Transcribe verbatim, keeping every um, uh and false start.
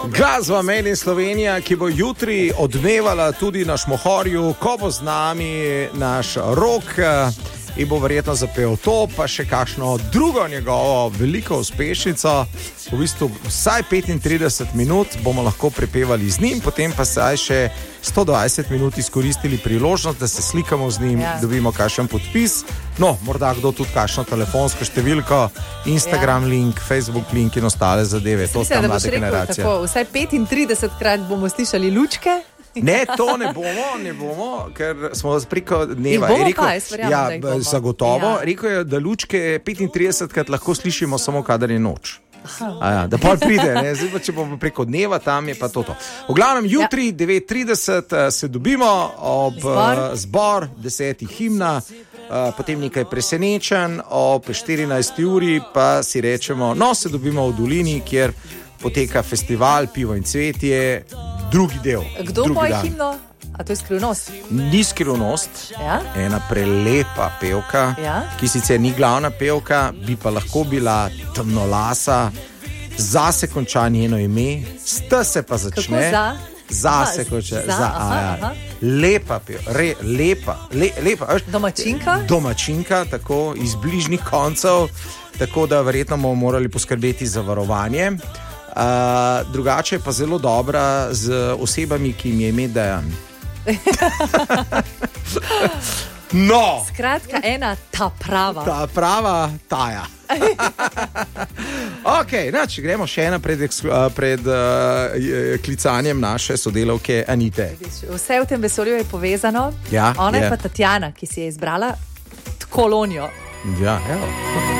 Glasba Made in Slovenija, ki bo jutri odmevala tudi na Šmohorju, ko bo z nami naš Rok in bo verjetno zapel to, pa še kakšno drugo njegovo veliko uspešnico. V bistvu vsaj petintrideset minut bomo lahko prepevali z njim, potem pa saj še sto dvajset minut izkoristili priložnost, da se slikamo z njim, ja. Dobimo kakšen podpis. No, morda kdo tudi kakšno telefonsko številko, Instagram ja. Link, Facebook link in ostale zadeve. To sta mlada generacija. Tako, vsaj petintrideset krat bomo slišali lučke. Ne, to ne bomo, ne bomo, ker smo preko dneva. Bomo rekel, pa, jaz verjamem, ja, da jih bomo. Zagotovo. Ja. Rekel je, da lučke petintrideset krat lahko slišimo samo, kadar je noč. Ja, da pa pride, ne? Zdaj pa, če bomo preko dneva, tam je pa to. V glavnem, jutri ja. devet trideset se dobimo ob zbor, zbor desetih himna, potem nekaj presenečen, ob štirinajsti uri pa si rečemo, no, se dobimo v Dolini, kjer poteka festival Pivo in cvetje, drugi del. Kdo drugi poje dan. himno? A to je Skrivnost? Ni Skrivnost, ja? Ena prelepa pevka, ja? ki sicer ni glavna pevka, bi pa lahko bila temnolasa, zase konča njeno ime, st se pa začne. Kako za? Zase konča. Za, za, aha, ja. aha. Lepa pevka, re, lepa, le, lepa. Domačinka? Domačinka, tako iz bližnjih koncev, tako da verjetno bomo morali poskrbeti za varovanje. Uh, drugače pa zelo dobra z osebami, ki jim je ime Dejan. No, skratka, ena ta prava. Ta prava taja. Ok, nač, gremo še ena pred, pred uh, klicanjem naše sodelavke Anite. Vse v tem vesolju je povezano. Ja, Ona je je pa Tatjana, ki si je izbrala kolonijo. Ja, evo.